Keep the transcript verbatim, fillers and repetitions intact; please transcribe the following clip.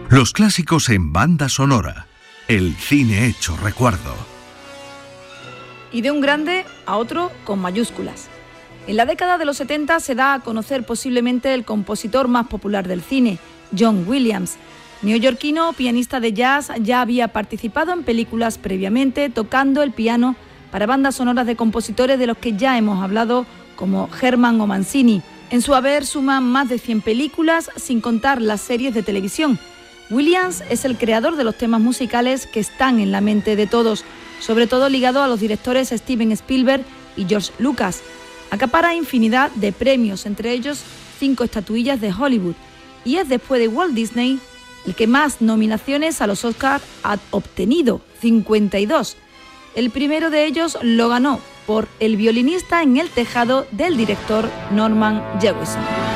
Los clásicos en banda sonora. El cine hecho recuerdo. Y de un grande a otro con mayúsculas. En la década de los setenta se da a conocer posiblemente el compositor más popular del cine, John Williams. Neoyorquino, pianista de jazz, ya había participado en películas previamente tocando el piano para bandas sonoras de compositores de los que ya hemos hablado, como Herman o Mancini. En su haber suman más de cien películas, sin contar las series de televisión. Williams es el creador de los temas musicales que están en la mente de todos, sobre todo ligado a los directores Steven Spielberg y George Lucas. Acapara infinidad de premios, entre ellos cinco estatuillas de Hollywood, y es después de Walt Disney el que más nominaciones a los Oscars ha obtenido, cincuenta y dos. El primero de ellos lo ganó por El violinista en el tejado del director Norman Jewison.